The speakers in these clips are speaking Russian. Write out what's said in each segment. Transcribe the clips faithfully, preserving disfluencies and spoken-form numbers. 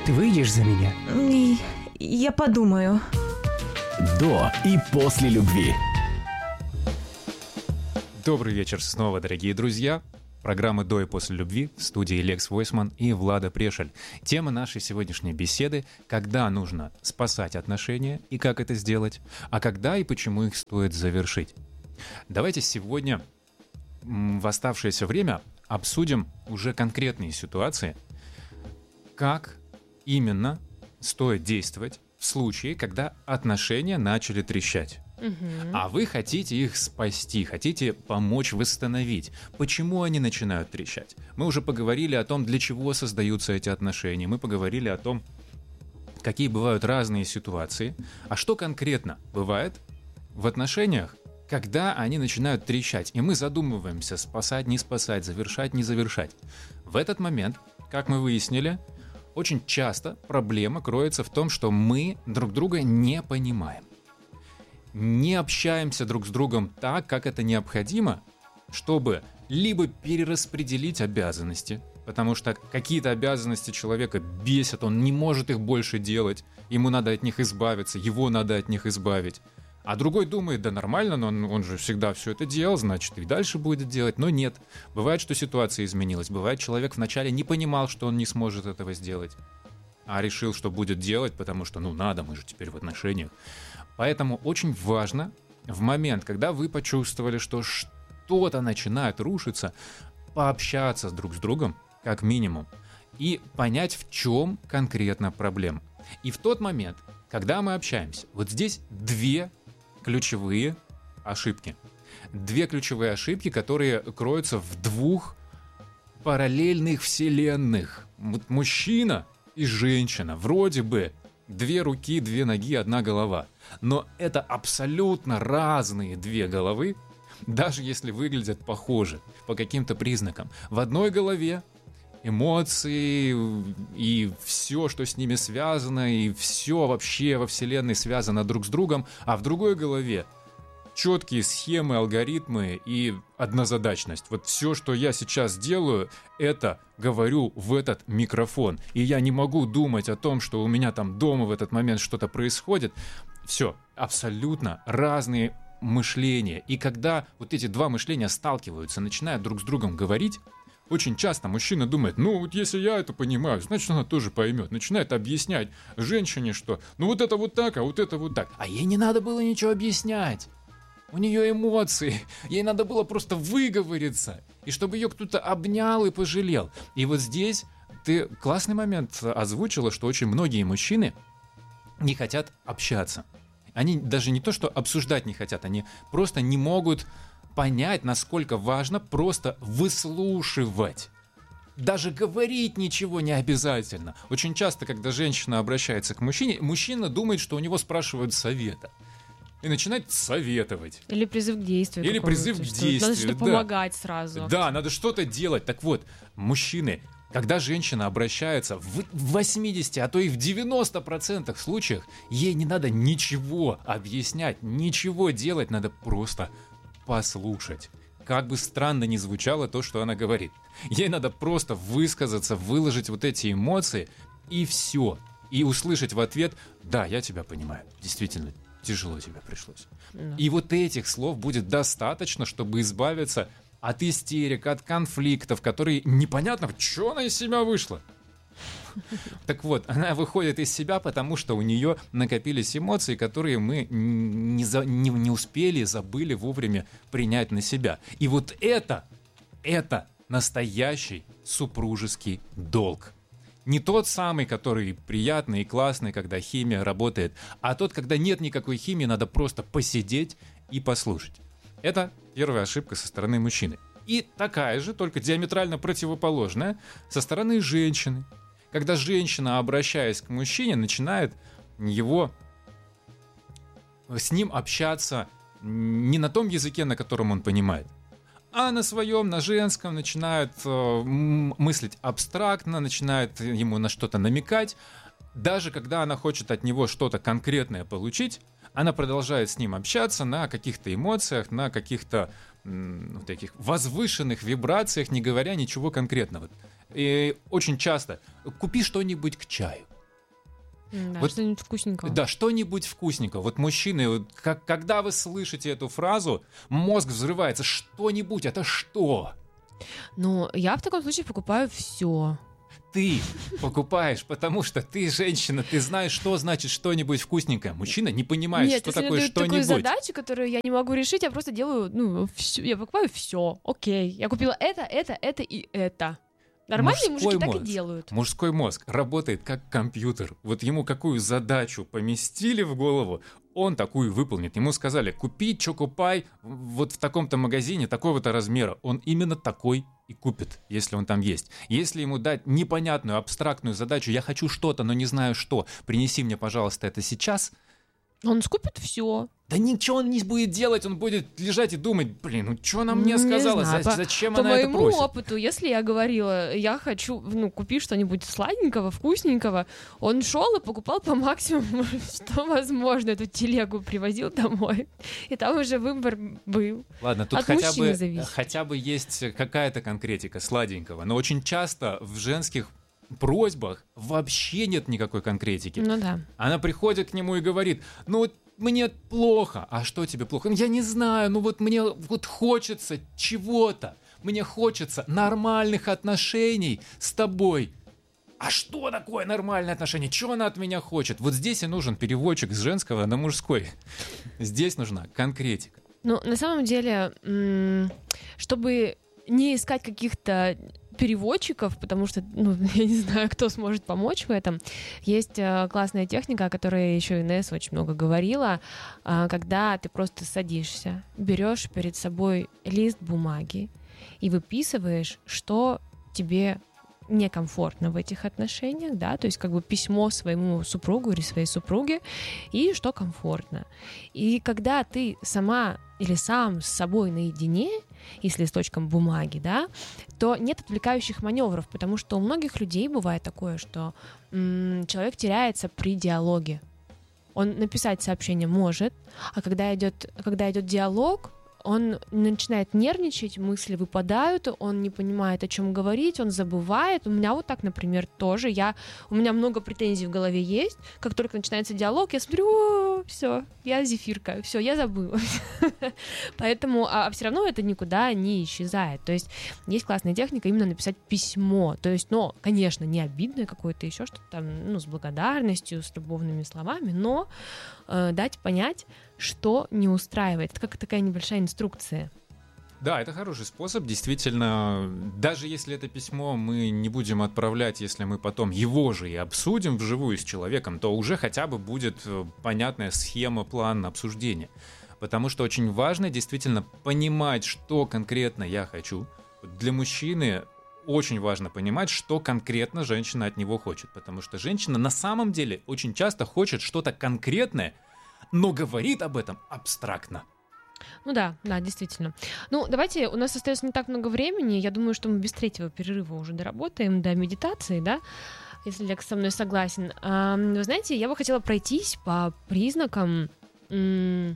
Ты выйдешь за меня? И- Я подумаю. До и после любви. Добрый вечер снова, дорогие друзья. Программа «До и после любви» в студии Лекс Войсман и Влада Прешель. Тема нашей сегодняшней беседы — когда нужно спасать отношения и как это сделать, а когда и почему их стоит завершить. Давайте сегодня м, в оставшееся время обсудим уже конкретные ситуации, как именно стоит действовать в случае, когда отношения начали трещать. Мгм. А вы хотите их спасти, хотите помочь восстановить. Почему они начинают трещать? Мы уже поговорили о том, для чего создаются эти отношения. Мы поговорили о том, какие бывают разные ситуации. А что конкретно бывает в отношениях, когда они начинают трещать? И мы задумываемся, спасать, не спасать, завершать, не завершать. В этот момент, как мы выяснили, очень часто проблема кроется в том, что мы друг друга не понимаем. Не общаемся друг с другом так, как это необходимо, чтобы либо перераспределить обязанности, потому что какие-то обязанности человека бесят, он не может их больше делать, ему надо от них избавиться, его надо от них избавить. А другой думает, да нормально, но он, он же всегда все это делал, значит и дальше будет делать. Но нет, бывает, что ситуация изменилась, бывает, человек вначале не понимал, что он не сможет этого сделать, а решил, что будет делать, потому что, ну надо, мы же теперь в отношениях. Поэтому очень важно в момент, когда вы почувствовали, что что-то начинает рушиться, пообщаться друг с другом, как минимум, и понять, в чем конкретно проблема. И в тот момент, когда мы общаемся, вот здесь две ключевые ошибки. Две ключевые ошибки, которые кроются в двух параллельных вселенных. Вот мужчина и женщина, вроде бы две руки, две ноги, одна голова. Но это абсолютно разные две головы, даже если выглядят похожи по каким-то признакам. В одной голове эмоции и все, что с ними связано, и все вообще во Вселенной связано друг с другом, а в другой голове четкие схемы, алгоритмы и однозадачность. Вот все, что я сейчас делаю, это говорю в этот микрофон. И я не могу думать о том, что у меня там дома в этот момент что-то происходит. Все, абсолютно разные мышления. И когда вот эти два мышления сталкиваются, начинают друг с другом говорить, очень часто мужчина думает, ну вот если я это понимаю, значит она тоже поймет. Начинает объяснять женщине, что ну вот это вот так, а вот это вот так. А ей не надо было ничего объяснять. У нее эмоции, ей надо было просто выговориться, и чтобы ее кто-то обнял и пожалел. И вот здесь ты классный момент озвучила, что очень многие мужчины не хотят общаться. Они даже не то, что обсуждать не хотят, они просто не могут понять, насколько важно просто выслушивать. Даже говорить ничего не обязательно. Очень часто, когда женщина обращается к мужчине, мужчина думает, что у него спрашивают совета. И начинает советовать. Или призыв к действию. Или призыв к что действию, Надо что-то да. помогать сразу. Да, надо что-то делать. Так вот, мужчины, когда женщина обращается в восемьдесят, а то и в девяносто процентов случаев, ей не надо ничего объяснять, ничего делать, надо просто послушать. Как бы странно ни звучало то, что она говорит. Ей надо просто высказаться, выложить вот эти эмоции, и все. И услышать в ответ: да, я тебя понимаю, действительно, тяжело тебе пришлось. Да. И вот этих слов будет достаточно, чтобы избавиться от истерик, от конфликтов, которые непонятно, что она из себя вышла. Так вот, она выходит из себя, потому что у нее накопились эмоции, которые мы не, за, не, не успели, забыли вовремя принять на себя. И вот это, это настоящий супружеский долг. Не тот самый, который приятный и классный, когда химия работает, а тот, когда нет никакой химии, надо просто посидеть и послушать. Это первая ошибка со стороны мужчины. И такая же, только диаметрально противоположная, со стороны женщины. Когда женщина, обращаясь к мужчине, начинает его, с ним общаться не на том языке, на котором он понимает, а на своем, на женском, начинает э, мыслить абстрактно, начинает ему на что-то намекать. Даже когда она хочет от него что-то конкретное получить, она продолжает с ним общаться на каких-то эмоциях, на каких-то м, таких возвышенных вибрациях, не говоря ничего конкретного. И очень часто: купи что-нибудь к чаю. Да, Вот- что-нибудь вкусненького. Да, что-нибудь вкусненького. Вот мужчины, вот как, когда вы слышите эту фразу, мозг взрывается. Что-нибудь, это что? Ну, я в таком случае покупаю все. Ты покупаешь, потому что ты женщина, ты знаешь, что значит что-нибудь вкусненькое. Мужчина не понимает, Нет, что если такое дают такую что-нибудь. задачу, которую я не могу решить, я просто делаю, ну, всё, я покупаю все. Окей, я купила это, это, это и это. Нормальные Мужской мужики так и мозг. делают. Мужской мозг работает как компьютер. Вот ему какую задачу поместили в голову, он такую выполнит. Ему сказали, купи чокопай вот в таком-то магазине такого-то размера. Он именно такой и купит, если он там есть. Если ему дать непонятную, абстрактную задачу, я хочу что-то, но не знаю что, принеси мне, пожалуйста, это сейчас, Он скупит все. да ничего он не будет делать, он будет лежать и думать, блин, ну что она мне Не сказала, знаю, За- по- зачем По она это моему просит? опыту, если я говорила, я хочу, ну, купи что-нибудь сладенького, вкусненького, он шел и покупал по максимуму, что возможно, эту телегу привозил домой. И там уже выбор был. Ладно, тут От хотя мужчины бы, зависит. хотя бы есть какая-то конкретика сладенького, но очень часто в женских просьбах вообще нет никакой конкретики. Ну да. Она приходит к нему и говорит, ну вот мне плохо. А что тебе плохо? «Ну, я не знаю, ну вот мне вот хочется чего-то. Мне хочется нормальных отношений с тобой. А что такое нормальное отношение? Чего она от меня хочет? Вот здесь и нужен переводчик с женского на мужской. Здесь нужна конкретика. Ну, на самом деле, м, чтобы не искать каких-то переводчиков, потому что, ну, я не знаю, кто сможет помочь в этом. Есть э, классная техника, о которой еще Инесса очень много говорила, э, когда ты просто садишься, берешь перед собой лист бумаги и выписываешь, что тебе некомфортно в этих отношениях, да, то есть как бы письмо своему супругу или своей супруге, и что комфортно. И когда ты сама или сам с собой наедине и с листочком бумаги, да, то нет отвлекающих маневров, потому что у многих людей бывает такое, что м- человек теряется при диалоге. Он написать сообщение может, а когда идет, когда идет диалог, он начинает нервничать, мысли выпадают, он не понимает, о чем говорить, он забывает. У меня вот так, например, тоже. Я, у меня много претензий в голове есть. Как только начинается диалог, я смотрю, все, я зефирка, все, я забыла. Поэтому, а все равно это никуда не исчезает. То есть есть классная техника именно написать письмо. То есть, ну, конечно, не обидное какое-то, еще что-то там, ну, с благодарностью, с любовными словами, но э, дать понять, что не устраивает. Это как такая небольшая инструкция. Да, это хороший способ, действительно. Даже если это письмо мы не будем отправлять, если мы потом его же и обсудим вживую с человеком, то уже хотя бы будет понятная схема, план обсуждения. Потому что очень важно действительно понимать, что конкретно я хочу. Для мужчины очень важно понимать, что конкретно женщина от него хочет. Потому что женщина на самом деле очень часто хочет что-то конкретное, но говорит об этом абстрактно. Ну да, да, действительно. Ну, давайте, у нас остается не так много времени. Я думаю, что мы без третьего перерыва уже доработаем до медитации, да, если Лекс со мной согласен. А, вы знаете, я бы хотела пройтись по признакам м-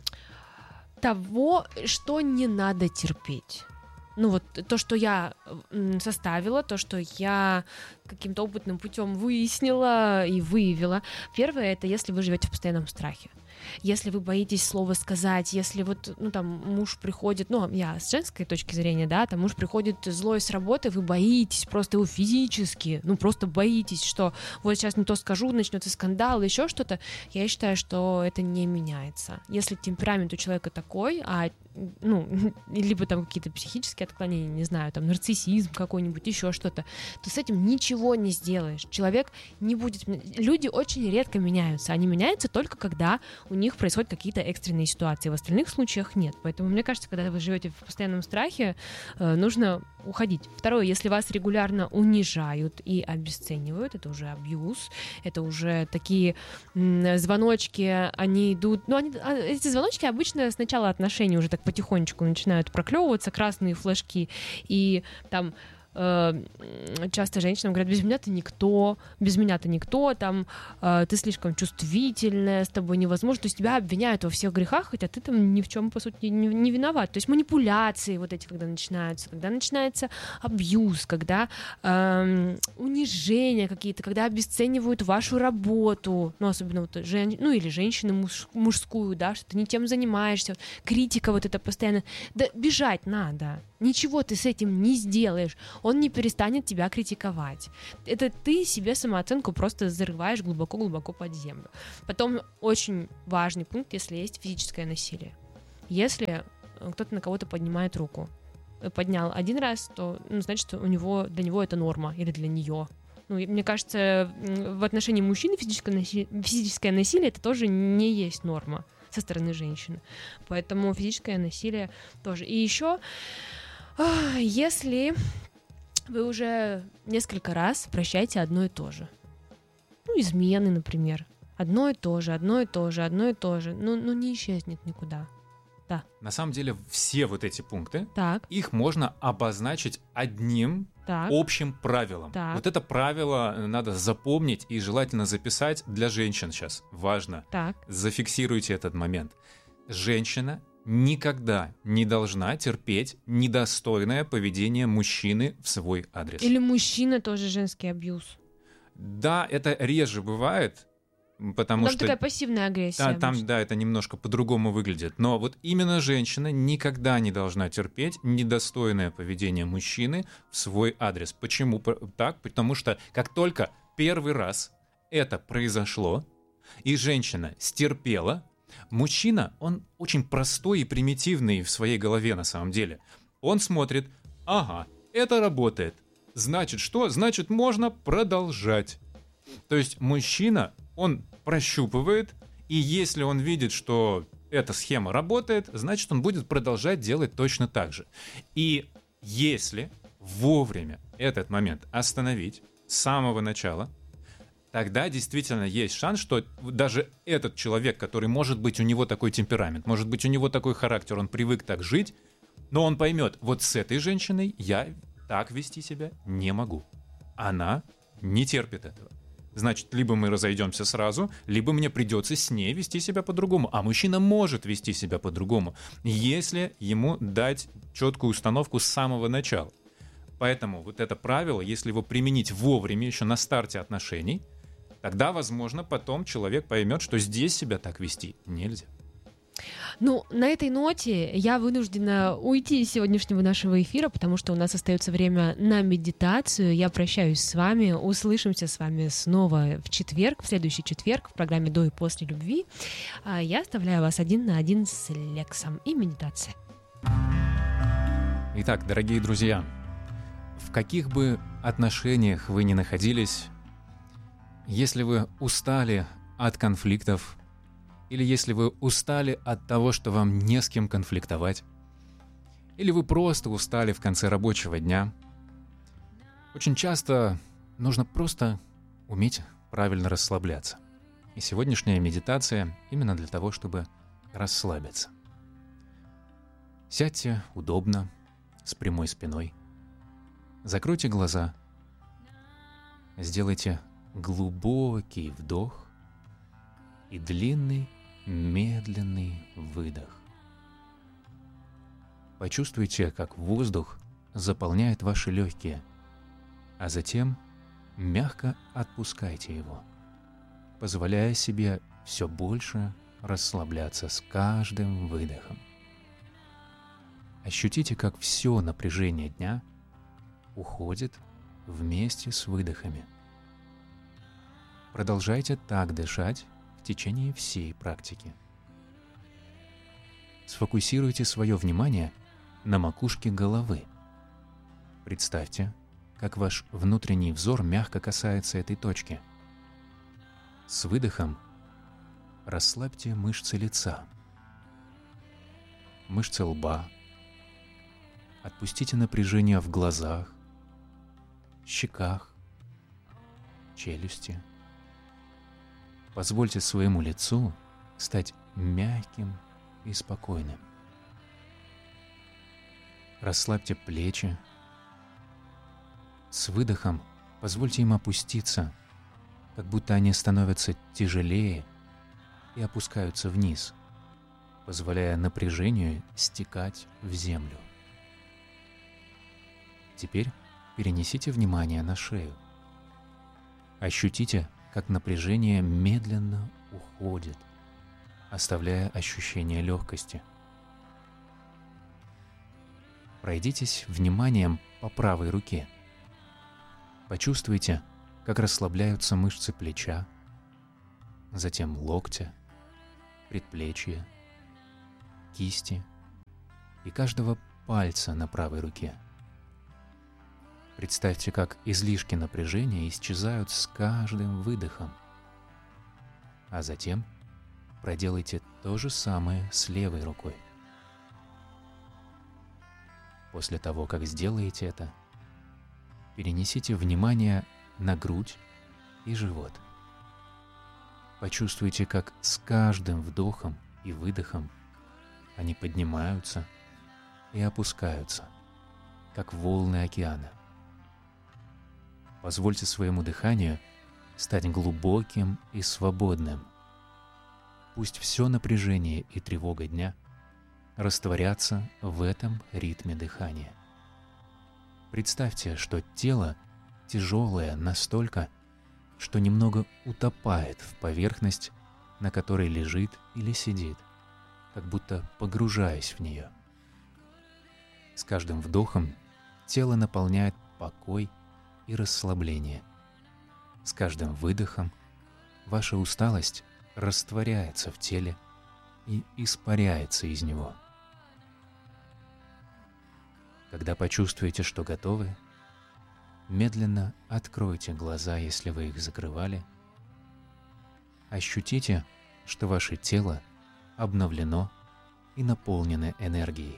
того, что не надо терпеть. Ну вот то, что я м, составила, то, что я каким-то опытным путем выяснила и выявила. Первое — это если вы живете в постоянном страхе. Если вы боитесь слова сказать, если вот, ну, там, муж приходит, ну, я с женской точки зрения, да, там муж приходит злой с работы, вы боитесь просто его физически, ну, просто боитесь, что вот сейчас не то скажу, начнется скандал, еще что-то, я считаю, что это не меняется. Если темперамент у человека такой, а, ну, либо там какие-то психические отклонения, не знаю, там, нарциссизм какой-нибудь, еще что-то, то с этим ничего не сделаешь. Человек не будет... Люди очень редко меняются, они меняются только когда у них происходят какие-то экстренные ситуации. В остальных случаях нет. Поэтому, мне кажется, когда вы живете в постоянном страхе, нужно уходить. Второе, если вас регулярно унижают и обесценивают, это уже абьюз, это уже такие м, звоночки, они идут... Ну, они, эти звоночки обычно с начала отношений уже так потихонечку начинают проклевываться, красные флажки, и там э, часто женщинам говорят: без меня ты никто, без меня ты никто, там, э, ты слишком чувствительная, с тобой невозможно. То есть тебя обвиняют во всех грехах, хотя ты там ни в чем, по сути, не, не виноват. То есть манипуляции вот эти, когда начинаются, когда начинается абьюз, когда э, унижения какие-то, когда обесценивают вашу работу, ну, особенно вот жен... ну, или женщины муж... мужскую, да, что ты не тем занимаешься, критика вот это постоянно. Да бежать надо. Ничего ты с этим не сделаешь. Он не перестанет тебя критиковать. Это ты себе самооценку просто зарываешь глубоко-глубоко под землю. Потом очень важный пункт, если есть физическое насилие. Если кто-то на кого-то поднимает руку, поднял один раз, то, ну, значит, у него, для него это норма или для нее. Ну, мне кажется, в отношении мужчины физическое насилие, физическое насилие это тоже не есть норма со стороны женщины. Поэтому физическое насилие тоже. И еще, если вы уже несколько раз прощаете одно и то же. Ну, измены, например. Одно и то же, одно и то же, одно и то же. Ну, ну не исчезнет никуда. Да. На самом деле все вот эти пункты, так. их можно обозначить одним так. общим правилом. Так. Вот это правило надо запомнить и желательно записать для женщин сейчас. Важно. Так. Зафиксируйте этот момент. Женщина никогда не должна терпеть недостойное поведение мужчины в свой адрес. Или мужчина тоже женский абьюз. Да, это реже бывает. Потому там что такая пассивная агрессия. Да, там, да, это немножко по-другому выглядит. Но вот именно женщина никогда не должна терпеть недостойное поведение мужчины в свой адрес. Почему так? Потому что как только первый раз это произошло, и женщина стерпела, мужчина, он очень простой и примитивный в своей голове на самом деле. Он смотрит: ага, это работает. Значит что? Значит, можно продолжать. То есть мужчина, он прощупывает, и если он видит, что эта схема работает, значит, он будет продолжать делать точно так же. И если вовремя этот момент остановить с самого начала, тогда действительно есть шанс, что даже этот человек, который, может быть, у него такой темперамент, может быть, у него такой характер, он привык так жить, но он поймет: вот с этой женщиной я так вести себя не могу. Она не терпит этого. Значит, либо мы разойдемся сразу, либо мне придется с ней вести себя по-другому. А мужчина может вести себя по-другому, если ему дать четкую установку с самого начала. Поэтому вот это правило, если его применить вовремя, еще на старте отношений, тогда, возможно, потом человек поймет, что здесь себя так вести нельзя. Ну, на этой ноте я вынуждена уйти из сегодняшнего нашего эфира, потому что у нас остается время на медитацию. Я прощаюсь с вами. Услышимся с вами снова в четверг, в следующий четверг в программе «До и после любви». Я оставляю вас один на один с Лексом и медитацией. Итак, дорогие друзья, в каких бы отношениях вы ни находились, если вы устали от конфликтов, или если вы устали от того, что вам не с кем конфликтовать, или вы просто устали в конце рабочего дня, очень часто нужно просто уметь правильно расслабляться. И сегодняшняя медитация именно для того, чтобы расслабиться. Сядьте удобно, с прямой спиной. Закройте глаза. Сделайте глубокий вдох и длинный, медленный выдох. Почувствуйте, как воздух заполняет ваши легкие, а затем мягко отпускайте его, позволяя себе все больше расслабляться с каждым выдохом. Ощутите, как все напряжение дня уходит вместе с выдохами. Продолжайте так дышать в течение всей практики. Сфокусируйте свое внимание на макушке головы. Представьте, как ваш внутренний взор мягко касается этой точки. С выдохом расслабьте мышцы лица, мышцы лба. Отпустите напряжение в глазах, щеках, челюсти. Позвольте своему лицу стать мягким и спокойным. Расслабьте плечи, С выдохом позвольте им опуститься, как будто они становятся тяжелее и опускаются вниз, позволяя напряжению стекать в землю. Теперь перенесите внимание на шею. Ощутите, как напряжение медленно уходит, оставляя ощущение легкости. Пройдитесь вниманием по правой руке. Почувствуйте, как расслабляются мышцы плеча, затем локтя, предплечья, кисти и каждого пальца на правой руке. Представьте, как излишки напряжения исчезают с каждым выдохом. А затем проделайте то же самое с левой рукой. После того, как сделаете это, перенесите внимание на грудь и живот. Почувствуйте, как с каждым вдохом и выдохом они поднимаются и опускаются, как волны океана. Позвольте своему дыханию стать глубоким и свободным. Пусть все напряжение и тревога дня растворятся в этом ритме дыхания. Представьте, что тело тяжелое настолько, что немного утопает в поверхность, на которой лежит или сидит, как будто погружаясь в нее. С каждым вдохом тело наполняет покой и расслабление. С каждым выдохом ваша усталость растворяется в теле и испаряется из него. Когда почувствуете, что готовы, медленно откройте глаза, если вы их закрывали. Ощутите, что ваше тело обновлено и наполнено энергией.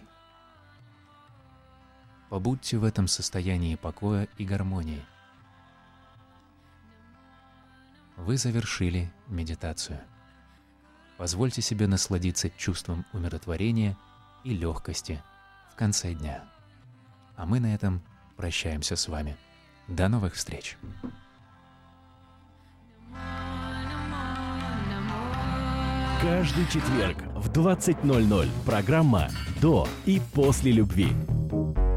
Побудьте в этом состоянии покоя и гармонии. Вы завершили медитацию. Позвольте себе насладиться чувством умиротворения и легкости в конце дня. А мы на этом прощаемся с вами. До новых встреч! Каждый четверг в двадцать ноль ноль программа «До и после любви».